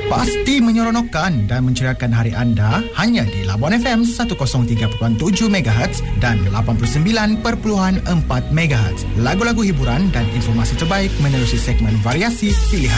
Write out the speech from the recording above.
Pasti menyeronokkan dan menceriakan hari anda hanya di Labuan FM 103.7 MHz dan 89.4 MHz. Lagu-lagu hiburan dan informasi terbaik menerusi segmen variasi pilihan